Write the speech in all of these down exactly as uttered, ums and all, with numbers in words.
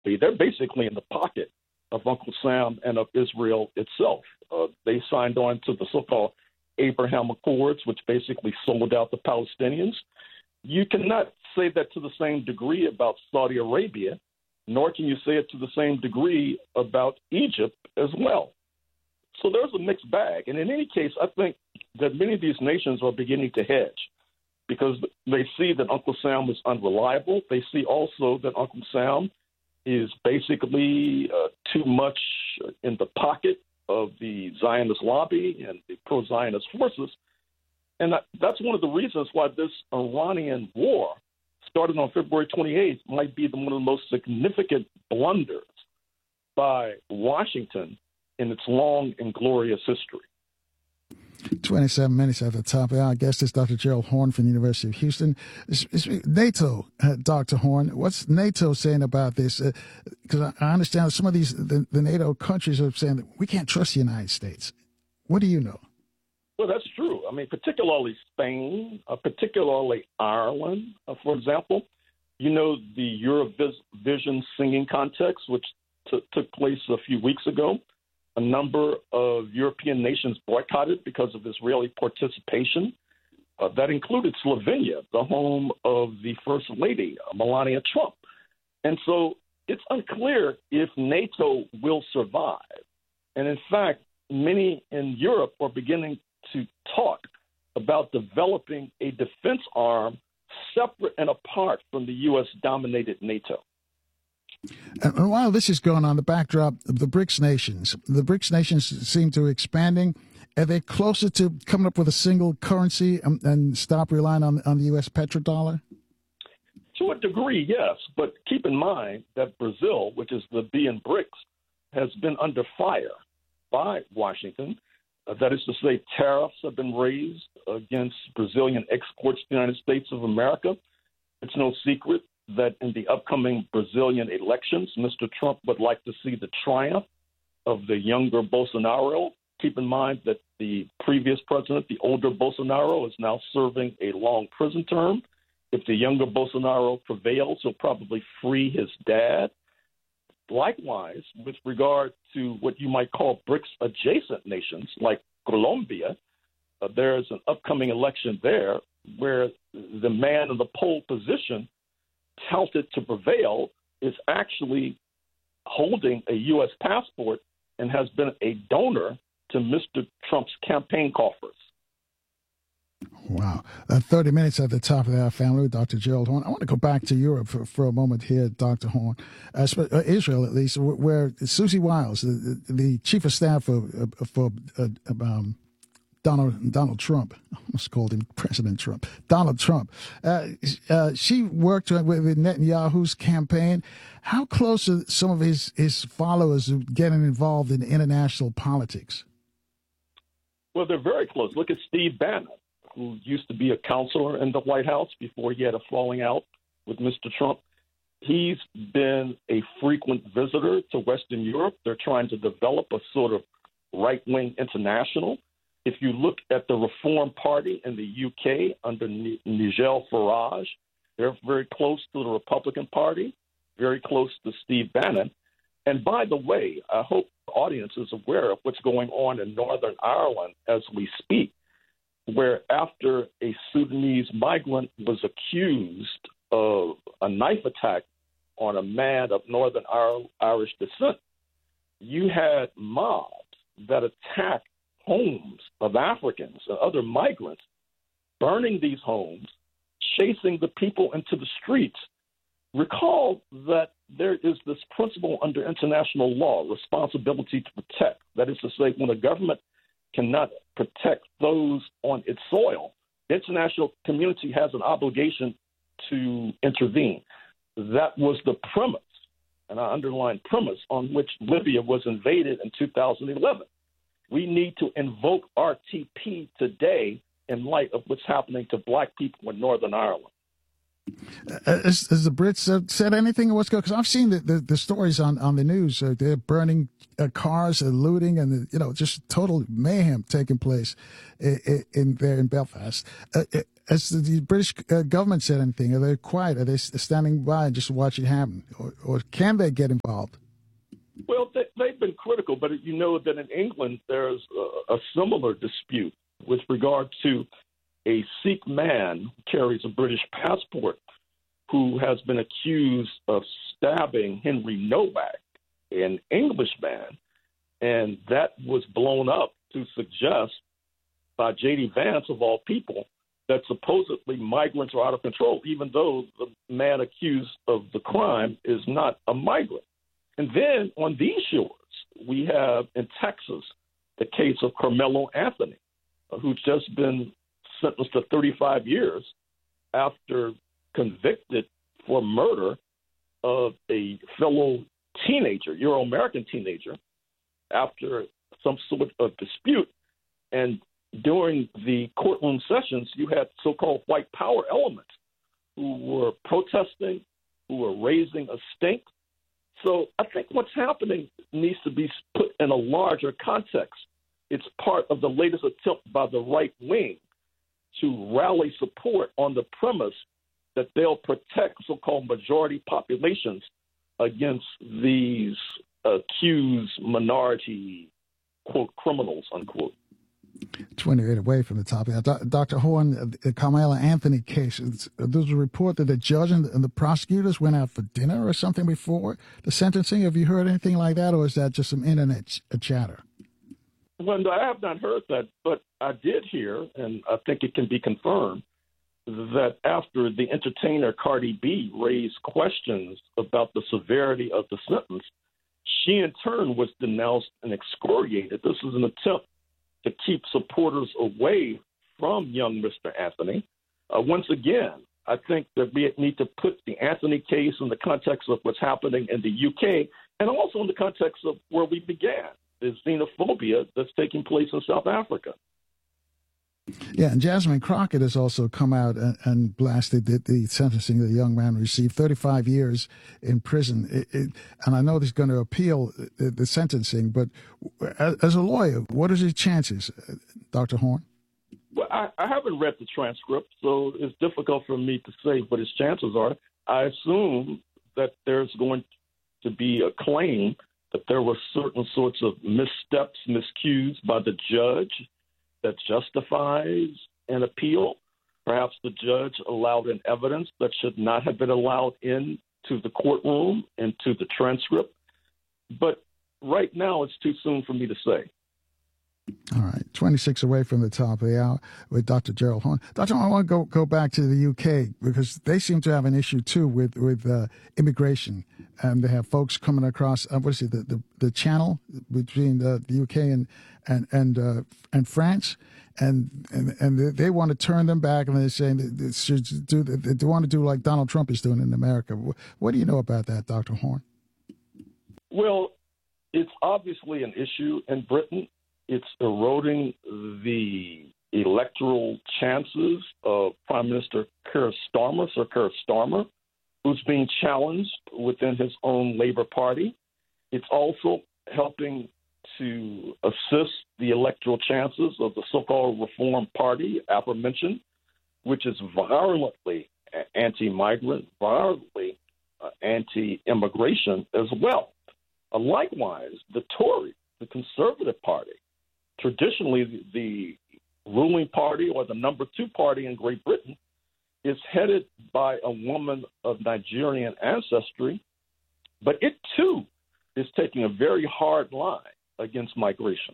they're basically in the pocket of Uncle Sam and of Israel itself. Uh, they signed on to the so-called Abraham Accords, which basically sold out the Palestinians. You cannot say that to the same degree about Saudi Arabia, nor can you say it to the same degree about Egypt as well. So there's a mixed bag. And in any case, I think that many of these nations are beginning to hedge because they see that Uncle Sam is unreliable. They see also that Uncle Sam is basically uh, too much in the pocket of the Zionist lobby and the pro-Zionist forces. And that, that's one of the reasons why this Iranian war, started on February twenty-eighth, might be the, one of the most significant blunders by Washington in its long and glorious history. twenty-seven minutes at the top. Our guest is Doctor Gerald Horne from the University of Houston. It's, it's NATO, uh, Doctor Horne, what's NATO saying about this? Because uh, I, I understand some of these, the, the NATO countries are saying that we can't trust the United States. What do you know? Well, that's true. I mean, particularly Spain, uh, particularly Ireland, uh, for example. You know, the Eurovision singing contest, which t- took place a few weeks ago. A number of European nations boycotted because of Israeli participation. Uh, that included Slovenia, the home of the First Lady, uh, Melania Trump. And so it's unclear if NATO will survive. And in fact, many in Europe are beginning to talk about developing a defense arm separate and apart from the U S-dominated NATO. And while this is going on, the backdrop of the BRICS nations, the BRICS nations seem to be expanding. Are they closer to coming up with a single currency and, and stop relying on, on the U S petrodollar? To a degree, yes. But keep in mind that Brazil, which is the B in BRICS, has been under fire by Washington. Uh, that is to say, tariffs have been raised against Brazilian exports to the United States of America. It's no secret that in the upcoming Brazilian elections, Mister Trump would like to see the triumph of the younger Bolsonaro. Keep in mind that the previous president, the older Bolsonaro, is now serving a long prison term. If the younger Bolsonaro prevails, he'll probably free his dad. Likewise, with regard to what you might call BRICS-adjacent nations like Colombia, uh, there's an upcoming election there where the man in the pole position touted to prevail is actually holding a U S passport and has been a donor to Mister Trump's campaign coffers. Wow. Uh, thirty minutes at the top of our family with Doctor Gerald Horne. I want to go back to Europe for, for a moment here, Doctor Horne, uh, uh, Israel at least, where Susie Wiles, the, the chief of staff for, uh, for uh, um, Donald Donald Trump, I almost called him President Trump, Donald Trump. Uh, uh, she worked with, with Netanyahu's campaign. How close are some of his, his followers getting involved in international politics? Well, they're very close. Look at Steve Bannon, who used to be a counselor in the White House before he had a falling out with Mister Trump. He's been a frequent visitor to Western Europe. They're trying to develop a sort of right-wing international. If you look at the Reform Party in the U K under Nigel Farage, they're very close to the Republican Party, very close to Steve Bannon. And by the way, I hope the audience is aware of what's going on in Northern Ireland as we speak, where after a Sudanese migrant was accused of a knife attack on a man of Northern Irish descent, you had mobs that attacked homes of Africans and other migrants, burning these homes, chasing the people into the streets. Recall that there is this principle under international law, responsibility to protect. That is to say, when a government cannot protect those on its soil, the international community has an obligation to intervene. That was the premise, and I underline premise, on which Libya was invaded in two thousand eleven. We need to invoke R T P today in light of what's happening to black people in Northern Ireland. Uh, has, has the Brits uh, said anything? What's going? Because I've seen the, the, the stories on, on the news. Uh, they're burning uh, cars and looting, and uh, you know, just total mayhem taking place in, in there in Belfast. Uh, has the British uh, government said anything? Are they quiet? Are they standing by and just watch it happen? Or, or can they get involved? Well, they, they've been critical, but you know that in England there's a, a similar dispute with regard to a Sikh man who carries a British passport who has been accused of stabbing Henry Novak, an Englishman, and that was blown up to suggest by J D Vance, of all people, that supposedly migrants are out of control, even though the man accused of the crime is not a migrant. And then on these shores, we have in Texas the case of Carmelo Anthony, who's just been sentenced to thirty-five years after convicted for murder of a fellow teenager, Euro-American teenager, after some sort of dispute. And during the courtroom sessions, you had so-called white power elements who were protesting, who were raising a stink. So I think what's happening needs to be put in a larger context. It's part of the latest attempt by the right wing to rally support on the premise that they'll protect so-called majority populations against these accused minority, quote, criminals, unquote. twenty-eight away from the topic. Doctor Horne, the Carmelo Anthony case, there's a report that the judge and the prosecutors went out for dinner or something before the sentencing. Have you heard anything like that, or is that just some internet ch- chatter? Well, no, I have not heard that, but I did hear, and I think it can be confirmed, that after the entertainer Cardi B raised questions about the severity of the sentence, she in turn was denounced and excoriated. This is an attempt to keep supporters away from young Mister Anthony. Uh, once again, I think that we need to put the Anthony case in the context of what's happening in the U K and also in the context of where we began, the xenophobia that's taking place in South Africa. Yeah, and Jasmine Crockett has also come out and, and blasted the, the sentencing the young man received, thirty-five years in prison. It, it, and I know he's going to appeal the, the sentencing, but as, as a lawyer, what are his chances, Doctor Horne? Well, I, I haven't read the transcript, so it's difficult for me to say what his chances are. I assume that there's going to be a claim that there were certain sorts of missteps, miscues by the judge that justifies an appeal. Perhaps the judge allowed in evidence that should not have been allowed into the courtroom, into the transcript. But right now, it's too soon for me to say. All right, twenty-six away from the top of the hour with Doctor Gerald Horne. Doctor Horne, I want to go, go back to the U K because they seem to have an issue, too, with, with uh, immigration. And they have folks coming across, uh, what is it, the, the, the channel between the, the U K and and and, uh, and France. And and, and they, they want to turn them back, and they're saying that they, should do, they want to do like Donald Trump is doing in America. What do you know about that, Doctor Horne? Well, it's obviously an issue in Britain. It's eroding the electoral chances of Prime Minister Keir Starmer, Sir Keir Starmer, who's being challenged within his own Labour Party. It's also helping to assist the electoral chances of the so-called Reform Party, aforementioned, which is violently anti-migrant, violently uh, anti-immigration as well. Uh, likewise, the Tory, the Conservative Party, traditionally the ruling party or the number two party in Great Britain, is headed by a woman of Nigerian ancestry, but it too is taking a very hard line against migration.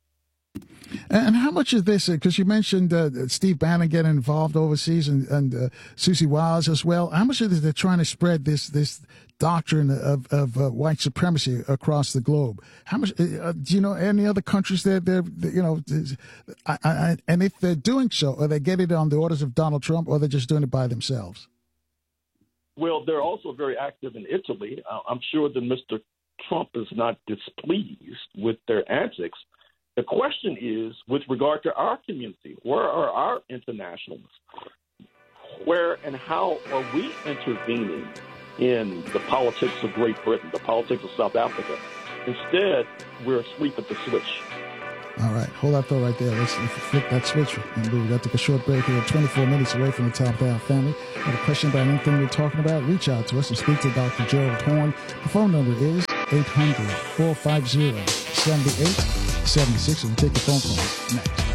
And how much of this, because you mentioned uh, Steve Bannon getting involved overseas and, and uh, Susie Wiles as well, how much of this they're trying to spread this this doctrine of, of uh, white supremacy across the globe? How much, uh, do you know any other countries that they're, they're, you know, I, I, and if they're doing so, are they getting it on the orders of Donald Trump or they're just doing it by themselves? Well, they're also very active in Italy. I'm sure that Mister Trump is not displeased with their antics. The question is, with regard to our community, where are our internationalists? Where and how are we intervening in the politics of Great Britain, the politics of South Africa? Instead, we're asleep at the switch. All right, hold that thought right there. Let's flip that switch. And we've got to take a short break here, twenty-four minutes away from the Top of the Hour family. Got a question about anything we're talking about? Reach out to us and speak to Doctor Gerald Horne. The phone number is eight hundred, four five zero, seven eight seven six. We'll take your phone calls next.